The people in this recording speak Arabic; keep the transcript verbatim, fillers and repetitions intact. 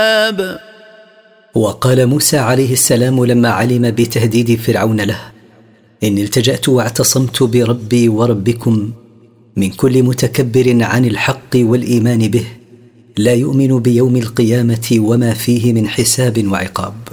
وقال موسى عليه السلام لما علم بتهديد فرعون له: إني التجأت واعتصمت بربي وربكم من كل متكبر عن الحق والإيمان به لا يؤمن بيوم القيامة وما فيه من حساب وعقاب.